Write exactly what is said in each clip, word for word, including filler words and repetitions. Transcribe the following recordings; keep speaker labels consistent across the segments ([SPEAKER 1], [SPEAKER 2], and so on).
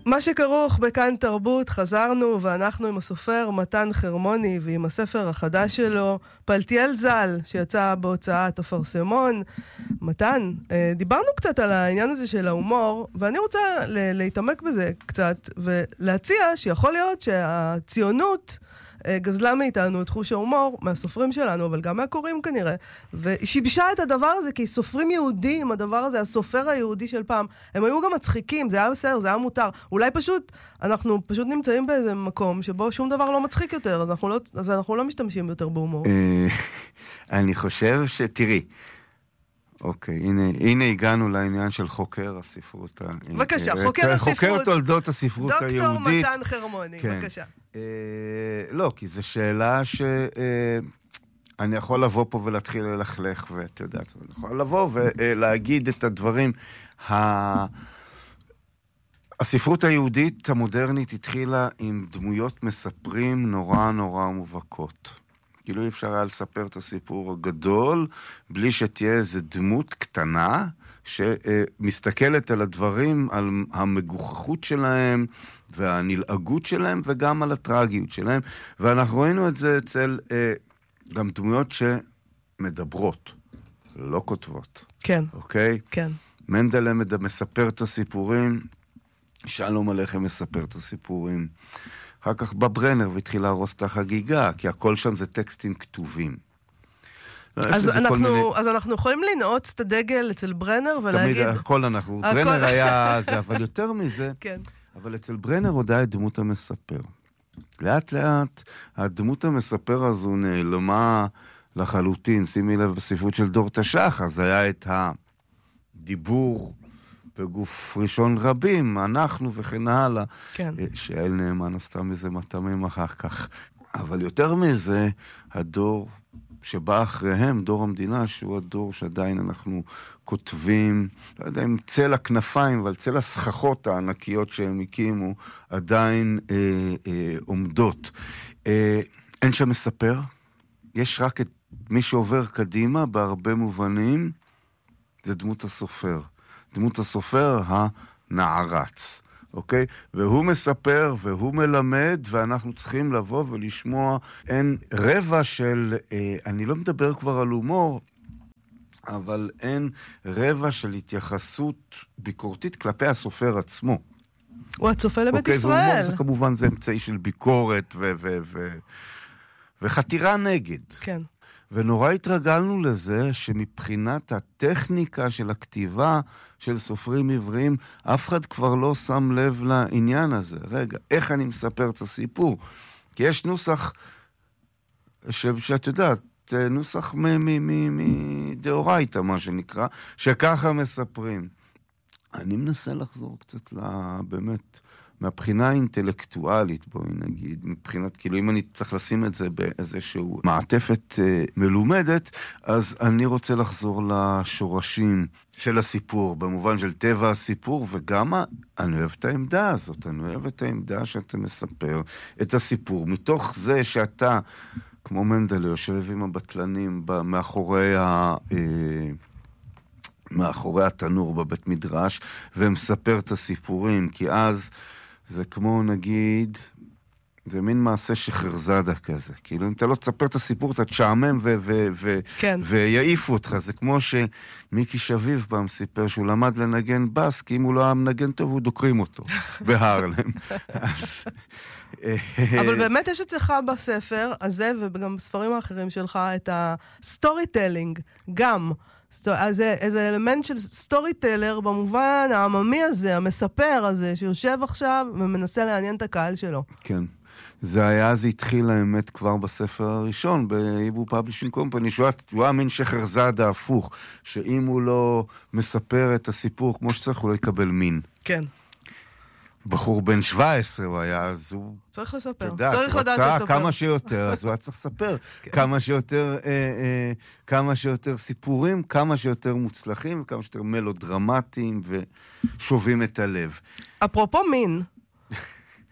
[SPEAKER 1] מה שכרוך בכאן תרבות, חזרנו ואנחנו עם הסופר מתן חרמוני ועם הספר החדש שלו, פלטיאל ז"ל, שיצא בהוצאת אפרסמון. מתן, דיברנו קצת על העניין הזה של ההומור, ואני רוצה להתעמק בזה קצת, ולהציע שיכול להיות שהציונות גזלה מאיתנו את חוש ההומור, מהסופרים שלנו, אבל גם מהקוראים כנראה, ושיבשה את הדבר הזה, כי סופרים יהודים, הדבר הזה, הסופר היהודי של פעם, הם היו גם מצחיקים, זה היה בסדר, זה היה מותר. אולי פשוט, אנחנו פשוט נמצאים באיזה מקום, שבו שום דבר לא מצחיק יותר, אז אנחנו לא, אז אנחנו לא משתמשים יותר בהומור.
[SPEAKER 2] אני חושב שתראי, אוקיי, הנה, הנה הגענו לעניין של חוקר הספרות.
[SPEAKER 1] בבקשה, חוקר הספרות.
[SPEAKER 2] חוקר תולדות הספרות היהודית.
[SPEAKER 1] דוקטור מתן חרמוני, בבקשה.
[SPEAKER 2] לא, כי זו שאלה שאני יכול לבוא פה ולהתחיל ללכלך, ואתה יודע, אני יכול לבוא ולהגיד את הדברים. הספרות היהודית המודרנית התחילה עם דמויות מספרים נורא נורא מובהקות. כאילו אי אפשר היה לספר את הסיפור הגדול, בלי שתהיה איזו דמות קטנה, שמסתכלת על הדברים, על המגוחכות שלהם, והנלעגות שלהם, וגם על הטרגיות שלהם. ואנחנו ראינו את זה אצל אה, גם דמויות שמדברות, לא כותבות.
[SPEAKER 1] כן.
[SPEAKER 2] אוקיי?
[SPEAKER 1] כן.
[SPEAKER 2] מנדלה מספר את הסיפורים, שלום עליכם מספר את הסיפורים. אחר כך בא ברנר והתחיל להרוס את החגיגה, כי הכל שם זה טקסטים כתובים.
[SPEAKER 1] אז אנחנו, מיני... אז אנחנו יכולים לנעוץ את הדגל אצל ברנר ולהגיד...
[SPEAKER 2] תמיד הכל אנחנו, הכל... ברנר היה זה, אבל יותר מזה,
[SPEAKER 1] כן.
[SPEAKER 2] אבל אצל ברנר הודעה את דמות המספר. לאט לאט הדמות המספר הזו נעלמה לחלוטין, שימי לב בספרות של דור תש"ח, אז היה את הדיבור בגוף ראשון רבים, אנחנו וכן הלאה,
[SPEAKER 1] כן.
[SPEAKER 2] שאל נאמן עשתה מזה מטעמים אחר כך. אבל יותר מזה, הדור שבא אחריהם, דור המדינה, שהוא הדור שעדיין אנחנו כותבים, לא יודע אם צל הכנפיים, אבל צל הסככות הענקיות שהם הקימו, עדיין אה, אה, עומדות. אה, אין שם מספר, יש רק את מי שעובר קדימה, בהרבה מובנים, זה דמות הסופר. דמות הסופר הנערץ, אוקיי? והוא מספר והוא מלמד, ואנחנו צריכים לבוא ולשמוע. אין רבע של, אה, אני לא מדבר כבר על הומור, אבל אין רבע של התייחסות ביקורתית כלפי הסופר עצמו.
[SPEAKER 1] הוא הצופה לבית
[SPEAKER 2] אוקיי,
[SPEAKER 1] ישראל.
[SPEAKER 2] והומור זה כמובן זה אמצעי של ביקורת ו- ו- ו- וחתירה נגד.
[SPEAKER 1] כן.
[SPEAKER 2] ונורא התרגלנו לזה שמבחינת הטכניקה של הכתיבה של סופרים עבריים, אף אחד כבר לא שם לב לעניין הזה. רגע, איך אני מספר את הסיפור? כי יש נוסח, ש... שאת יודעת, נוסח מדאורייתא, מה שנקרא, שככה מספרים. אני מנסה לחזור קצת באמת... מהבחינה האינטלקטואלית, בואי נגיד, מבחינת, כאילו אם אני צריך לשים את זה באיזשהו מעטפת אה, מלומדת, אז אני רוצה לחזור לשורשים של הסיפור, במובן של טבע הסיפור, וגם אני אוהב את העמדה הזאת, אני אוהב את העמדה שאתה מספר את הסיפור, מתוך זה שאתה, כמו מנדלה, יושב עם הבטלנים מאחורי ה... אה, מאחורי התנור בבית מדרש, ומספר את הסיפורים, כי אז זה כמו נגיד, זה מין מעשה שחרזדה כזה. כאילו, אם אתה לא תספר את הסיפור, אתה תשעמם ו- ו- ו-
[SPEAKER 1] כן.
[SPEAKER 2] ויעיפו אותך. זה כמו שמיקי שביב פעם סיפר שהוא למד לנגן בס, כי אם הוא לא היה מנגן טוב, הוא דוקרים אותו בהרלם. אז...
[SPEAKER 1] אבל באמת יש אצלך בספר הזה, וגם בספרים האחרים שלך, את הסטורי טלינג, גם... אז איזה אלמנט של סטורי טלר במובן העממי הזה, המספר הזה, שיושב עכשיו ומנסה לעניין את הקהל שלו.
[SPEAKER 2] כן. זה היה, זה התחיל האמת כבר בספר הראשון, ב-Hebrew Publishing Company, שהוא היה מין שחרזדה הפוך, שאם הוא לא מספר את הסיפור כמו שצריך, הוא לא יקבל מין.
[SPEAKER 1] כן.
[SPEAKER 2] בחור בן שבע עשרה הוא היה, אז הוא...
[SPEAKER 1] צריך לספר,
[SPEAKER 2] תדע,
[SPEAKER 1] צריך לדעת לספר.
[SPEAKER 2] כמה שיותר, אז הוא היה צריך לספר. כמה שיותר, אה, אה, כמה שיותר סיפורים, כמה שיותר מוצלחים, כמה שיותר מלודרמטיים, ושובים את הלב.
[SPEAKER 1] אפרופו מין,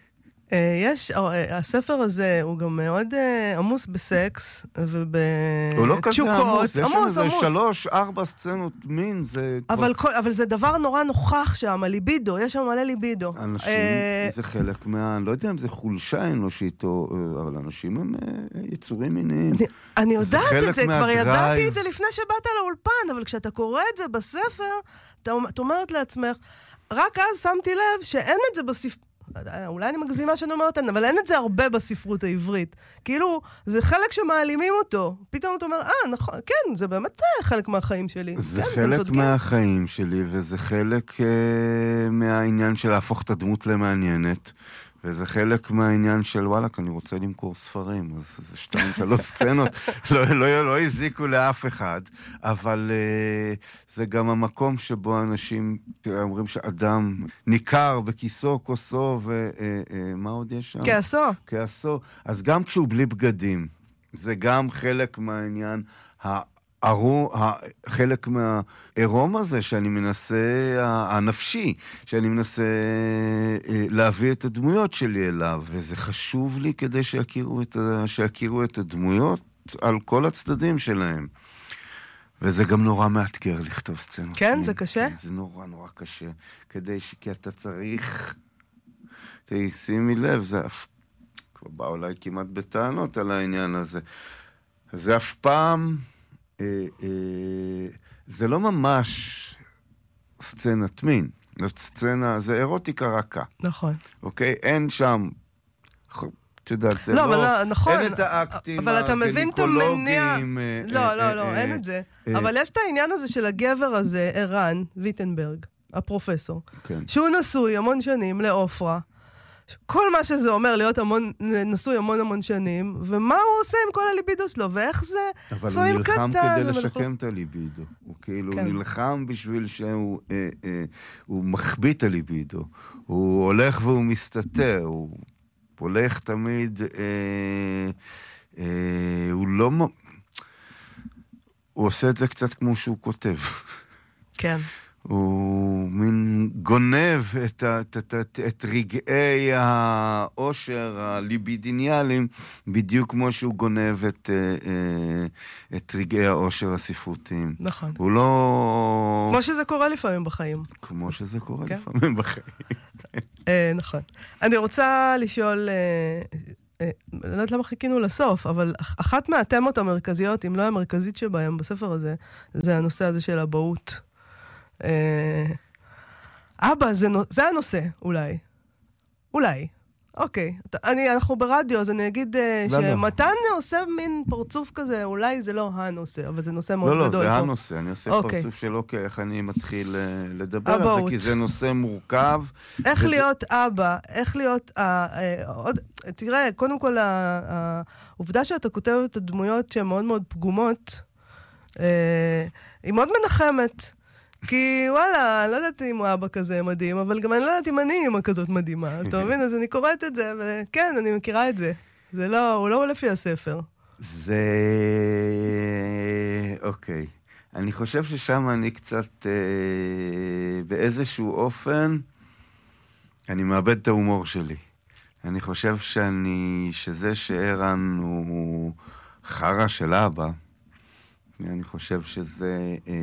[SPEAKER 1] יש, הספר הזה הוא גם מאוד עמוס בסקס ובתשוקות.
[SPEAKER 2] הוא לא כזה עמוס, יש
[SPEAKER 1] עמוס,
[SPEAKER 2] איזה
[SPEAKER 1] עמוס.
[SPEAKER 2] שלוש, ארבע סצנות מין, זה...
[SPEAKER 1] אבל, כל, אבל זה דבר נורא נוכח שם, הליבידו, יש שם מלא ליבידו.
[SPEAKER 2] אנשים, זה חלק מה... לא יודע אם זה חולשה אנושית, אבל אנשים הם יצורים מיניים.
[SPEAKER 1] אני, אני יודעת את זה, כבר ידעתי את זה לפני שבאת לאולפן, אבל כשאתה קורא את זה בספר, אתה אומרת לעצמך, רק אז שמתי לב שאין את זה בספר... אולי אני מגזימה שאני אומרת, אבל אין את זה הרבה בספרות העברית. כאילו, זה חלק שמעלימים אותו. פתאום אתה אומר, אה, נכון, כן, זה באמת חלק מהחיים שלי.
[SPEAKER 2] זה
[SPEAKER 1] כן,
[SPEAKER 2] חלק מהחיים שלי, וזה חלק uh, מהעניין של להפוך את הדמות למעניינת. וזה חלק מהעניין של וואלק, אני רוצה למכור ספרים, אז זה שתיים, שלוש סצנות, לא, לא, לא הזיקו לאף אחד, אבל uh, זה גם המקום שבו אנשים אומרים שאדם ניכר בכיסו, כוסו, ומה uh, uh, עוד יש שם?
[SPEAKER 1] כעסו.
[SPEAKER 2] כעסו. אז גם כשהוא בלי בגדים, זה גם חלק מהעניין ה... ארו, חלק מהעירום הזה שאני מנסה, הנפשי, שאני מנסה להביא את הדמויות שלי אליו, וזה חשוב לי כדי שיכירו את, שיכירו את הדמויות על כל הצדדים שלהם. וזה גם נורא מאתגר לכתוב סצנות.
[SPEAKER 1] כן, זה קשה?
[SPEAKER 2] כן, זה נורא נורא קשה, כדי ש... כי אתה צריך, שימי לב, זה אף, כבר בא אולי כמעט בטענות על העניין הזה. זה אף פעם... זה לא ממש סצנת מין, זאת סצנה, זה אירוטיקה רכה.
[SPEAKER 1] נכון.
[SPEAKER 2] אוקיי? אין שם, את יודעת, זה
[SPEAKER 1] לא,
[SPEAKER 2] לא,
[SPEAKER 1] נכון,
[SPEAKER 2] אין את האקטים
[SPEAKER 1] אבל אתה מבין את המניע,
[SPEAKER 2] הגניקולוגיים.
[SPEAKER 1] לא, לא, לא, אין את זה. אבל יש את העניין הזה של הגבר הזה, ערן ויטנברג, הפרופסור, שהוא נשוי המון שנים לאופרה, כל מה שזה אומר להיות המון, נשוי המון המון שנים, ומה הוא עושה עם כל הליבידו שלו, ואיך זה...
[SPEAKER 2] אבל הוא נלחם כדי לשקם את הליבידו. הוא כאילו נלחם בשביל שהוא הוא מחביא את הליבידו. הוא הולך והוא מסתתר. הוא הולך תמיד... הוא לא... הוא עושה את זה קצת כמו שהוא כותב.
[SPEAKER 1] כן.
[SPEAKER 2] הוא מין גונב את, את, את, את, את רגעי האושר הליבידיניאליים, בדיוק כמו שהוא גונב את, את רגעי האושר הספרותיים.
[SPEAKER 1] נכון.
[SPEAKER 2] הוא לא...
[SPEAKER 1] כמו שזה קורה לפעמים בחיים.
[SPEAKER 2] כמו שזה קורה כן? לפעמים בחיים.
[SPEAKER 1] אה, נכון. אני רוצה לשאול... אה, לא יודעת למה חיכינו לסוף, אבל אחת מהתמות המרכזיות, אם לא המרכזית שבהם בספר הזה, זה הנושא הזה של הבאות. אבא, זה, זה הנושא, אולי. אולי. אוקיי. אני, אנחנו ברדיו, אז אני אגיד שמתן עושה מין פרצוף כזה, אולי זה לא הנושא, אבל זה נושא מאוד גדול.
[SPEAKER 2] לא, לא, זה הנושא. אני עושה פרצוף שלו כאיך אני מתחיל לדבר על זה, כי זה נושא מורכב.
[SPEAKER 1] איך להיות אבא, איך להיות... תראה, קודם כל, העובדה שאתה כותב את הדמויות שהן מאוד מאוד פגומות, היא מאוד מנחמת. כי וואלה, אני לא יודעת אם הוא אבא כזה מדהים, אבל גם אני לא יודעת אם אני אמא כזאת מדהימה. אז אתה מבין? אז אני קוראת את זה, וכן, אני מכירה את זה. זה לא, הוא לא לפי הספר.
[SPEAKER 2] זה... אוקיי. אני חושב ששם אני קצת, אה, באיזשהו אופן, אני מאבד את ההומור שלי. אני חושב שאני, שזה שערן הוא חרה של אבא, אני חושב שזה, אה,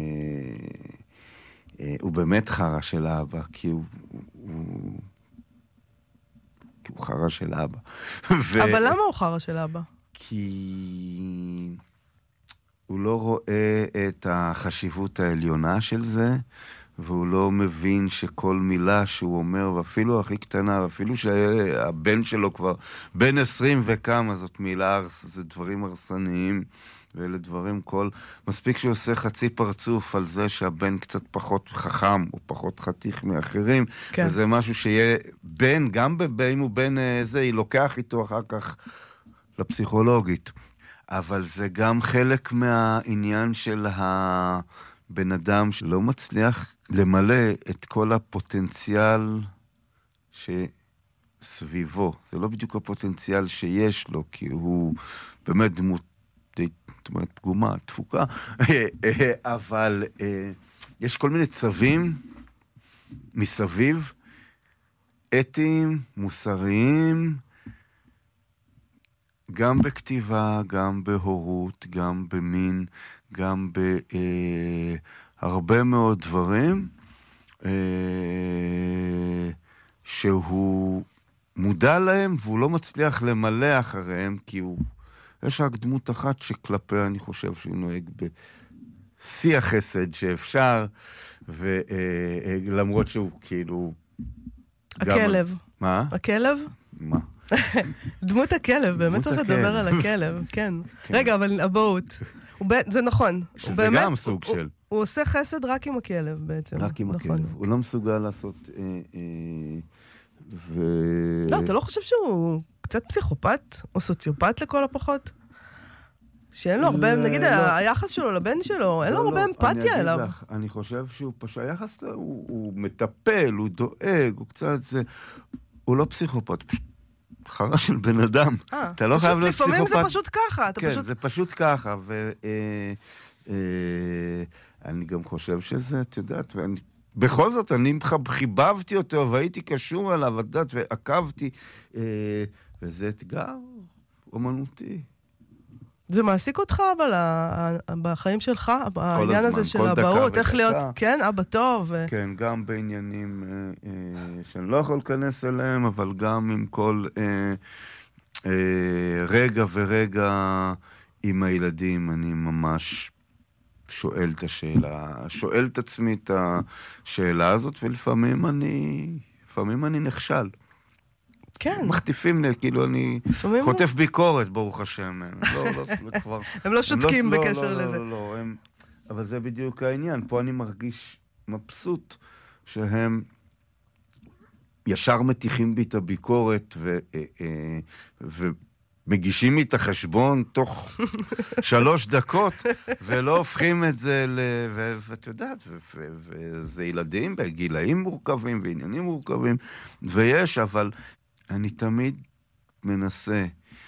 [SPEAKER 2] אה, הוא באמת חרה של אבא, כי הוא, הוא, כי הוא חרה של אבא.
[SPEAKER 1] ו... אבל למה הוא חרה של אבא?
[SPEAKER 2] כי הוא לא רואה את החשיבות העליונה של זה, והוא לא מבין שכל מילה שהוא אומר, ואפילו הכי קטנה, ואפילו שהבן שלו כבר בן עשרים וכמה, זאת מילה, זה דברים הרסניים, ואלה דברים כל... מספיק שהוא עושה חצי פרצוף על זה שהבן קצת פחות חכם, או פחות חתיך מאחרים, כן. וזה משהו שיהיה בן, גם אם הוא בן זה, היא לוקח איתו אחר כך לפסיכולוגית. אבל זה גם חלק מהעניין של הבן אדם שלא מצליח למלא את כל הפוטנציאל שסביבו. זה לא בדיוק הפוטנציאל שיש לו, כי הוא באמת דמות זאת אומרת, פגומה, תפוקה, אבל יש כל מיני צווים מסביב אתיים, מוסריים, גם בכתיבה, גם בהורות, גם במין, גם בהרבה אה, מאוד דברים, אה, שהוא מודע להם והוא לא מצליח למלא אחריהם, כי הוא, יש רק דמות אחת שכלפיה אני חושב שהוא נוהג בשיא החסד שאפשר, ולמרות שהוא כאילו...
[SPEAKER 1] הכלב.
[SPEAKER 2] מה?
[SPEAKER 1] הכלב?
[SPEAKER 2] מה?
[SPEAKER 1] דמות הכלב, באמת צריך לדבר על הכלב, כן. רגע, אבל אבהות, זה נכון.
[SPEAKER 2] שזה גם סוג של...
[SPEAKER 1] הוא עושה חסד רק עם הכלב בעצם.
[SPEAKER 2] רק עם הכלב. הוא לא מסוגל לעשות...
[SPEAKER 1] לא, אתה לא חושב שהוא קצת פסיכופת או סוציופט לכל הפחות? שאין לו הרבה, נגיד, היחס שלו לבן שלו, אין לו הרבה אמפתיה אליו.
[SPEAKER 2] אני חושב שהוא פשוט, היחס לו, הוא מטפל, הוא דואג, הוא קצת זה... הוא לא פסיכופת, פשוט חרה של בן אדם. אתה לא חייב להיות פסיכופת.
[SPEAKER 1] לפעמים זה פשוט ככה.
[SPEAKER 2] כן, זה פשוט ככה, ואני גם חושב שזה, את יודעת, בכל זאת, אני חיבבתי אותו, והייתי קשור עליו, את יודעת, ועקבתי, וזה אתגר אומנותי.
[SPEAKER 1] זה מעסיק אותך, אבל בחיים שלך, העניין הזה של הבאות, איך להיות, כן, אבא טוב.
[SPEAKER 2] כן, גם בעניינים שאני לא יכול להיכנס אליהם, אבל גם עם כל רגע ורגע עם הילדים, אני ממש שואל את השאלה, שואל את עצמי את השאלה הזאת, ולפעמים אני, לפעמים אני נכשל.
[SPEAKER 1] כן.
[SPEAKER 2] מחטיפים לי, כאילו אני חוטף ביקורת, ברוך השם.
[SPEAKER 1] הם לא שותקים בקשר לזה.
[SPEAKER 2] לא, לא, לא, אבל זה בדיוק העניין. פה אני מרגיש מבסוט שהם ישר מתיחים בי את הביקורת ומגישים לי את החשבון תוך שלוש דקות, ולא הופכים את זה ל... ואת יודעת, וזה ילדים בגילאים מורכבים ועניינים מורכבים, ויש, אבל... אני תמיד מנסה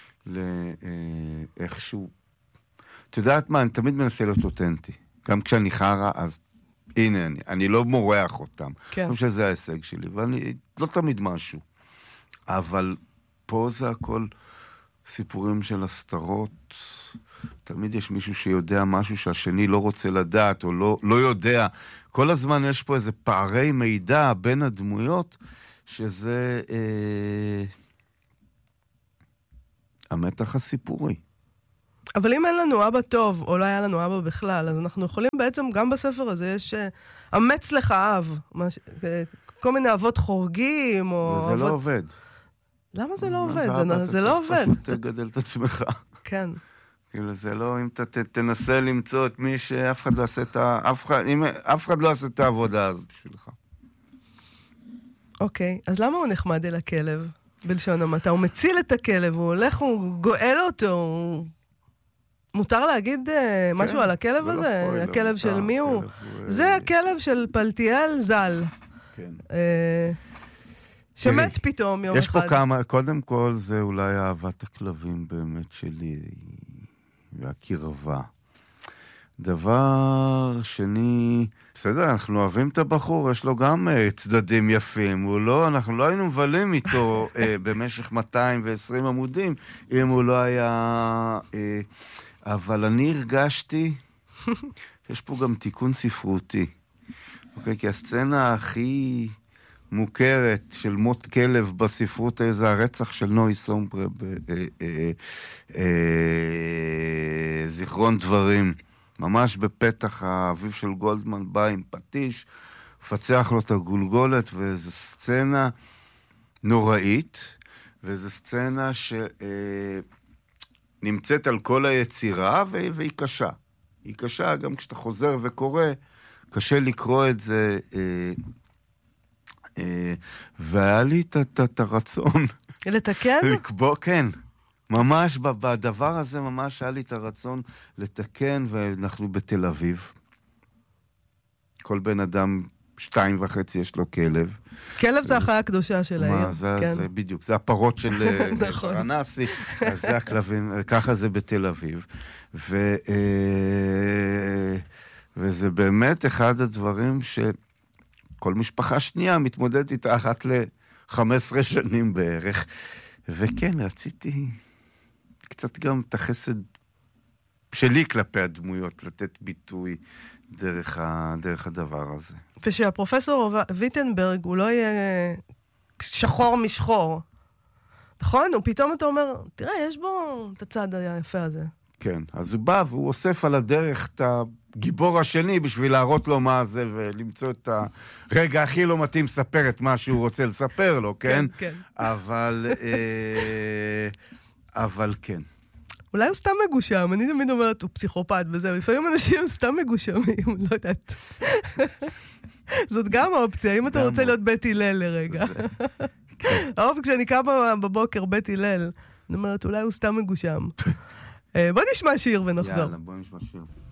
[SPEAKER 2] לאיכשהו... את יודעת מה? אני תמיד מנסה להיות אותנטי. גם כשאני חרה, אז הנה אני. אני לא מורח אותם.
[SPEAKER 1] כן.
[SPEAKER 2] אני חושב שזה ההישג שלי, ואני לא תמיד משהו. אבל פה זה הכל סיפורים של הסתרות. תמיד יש מישהו שיודע משהו שהשני לא רוצה לדעת, או לא, לא יודע. כל הזמן יש פה איזה פערי מידע בין הדמויות, שזה אה, המתח הסיפורי.
[SPEAKER 1] אבל אם אין לנו אבא טוב, או לא היה לנו אבא בכלל, אז אנחנו יכולים בעצם, גם בספר הזה, יש אמץ לך אב, מש... כל מיני אבות חורגים, או...
[SPEAKER 2] וזה
[SPEAKER 1] אבות...
[SPEAKER 2] לא עובד.
[SPEAKER 1] למה זה לא עובד? זה, זה לא עובד.
[SPEAKER 2] פשוט תגדל את עצמך.
[SPEAKER 1] כן.
[SPEAKER 2] כאילו זה לא, אם אתה תנסה למצוא את מי שאף אחד לא עושה את ה... אף אחד, אם, אף אחד לא עושה את העבודה הזאת בשבילך.
[SPEAKER 1] אוקיי, אז למה הוא נחמד אל הכלב? בלשון המעטה, הוא מציל את הכלב, הוא הולך, הוא גואל אותו, הוא... מותר להגיד כן, משהו על הכלב הזה?
[SPEAKER 2] לא ספוילר,
[SPEAKER 1] הכלב של מי הוא? הוא... זה הכלב של פלטיאל ז"ל. כן. אה... שמת תראי, פתאום יום
[SPEAKER 2] יש
[SPEAKER 1] אחד.
[SPEAKER 2] יש פה כמה, קודם כל זה אולי אהבת הכלבים באמת שלי, והקרבה. דבר שני, בסדר, אנחנו אוהבים את הבחור, יש לו גם uh, צדדים יפים, הוא לא, אנחנו לא היינו מבלים איתו uh, במשך מאתיים ועשרים עמודים, אם הוא לא היה... Uh, אבל אני הרגשתי, יש פה גם תיקון ספרותי, אוקיי, כי הסצנה הכי מוכרת של מות כלב בספרות הזה, הרצח של נוי סומפרה בזיכרון דברים, ממש בפתח האביב של גולדמן בא עם פטיש, פצח לו את הגולגולת, וזו סצנה נוראית, וזו סצנה שנמצאת על כל היצירה, והיא קשה. היא קשה גם כשאתה חוזר וקורא, קשה לקרוא את זה, והיה לי את הרצון.
[SPEAKER 1] לתקן?
[SPEAKER 2] לקבוע, כן. ממש בדבר הזה ממש היה לי את הרצון לתקן, ואנחנו בתל אביב. כל בן אדם, שתיים וחצי יש לו כלב.
[SPEAKER 1] כלב זה החיה הקדושה של העיר.
[SPEAKER 2] מה, זה, כן. זה בדיוק, זה הפרות של
[SPEAKER 1] נכון.
[SPEAKER 2] פרנסי, אז זה הכלבים, ככה זה בתל אביב. ו, וזה באמת אחד הדברים שכל משפחה שנייה מתמודדת איתה אחת חמש עשרה שנים בערך. וכן, רציתי קצת גם את החסד שלי כלפי הדמויות, לתת ביטוי דרך, ה, דרך הדבר הזה.
[SPEAKER 1] ושהפרופסור ויטנברג הוא לא יהיה שחור משחור. נכון? ופתאום אתה אומר, תראה, יש בו את הצד היפה הזה.
[SPEAKER 2] כן, אז הוא בא והוא אוסף על הדרך את הגיבור השני בשביל להראות לו מה זה ולמצוא את הרגע הכי לא מתאים לספר את מה שהוא רוצה לספר לו, כן?
[SPEAKER 1] כן, כן.
[SPEAKER 2] אבל, אה, אבל כן.
[SPEAKER 1] אולי הוא סתם מגושם, אני תמיד אומרת, הוא פסיכופת וזה, לפעמים אנשים סתם מגושמים, לא יודעת. זאת גם האופציה, אם אתה רוצה להיות בית הלל לרגע. האופן, כשאני קמה בבוקר בית הלל, אני אומרת, אולי הוא סתם מגושם. בוא נשמע שיר ונחזור.
[SPEAKER 2] יאללה, בוא נשמע שיר.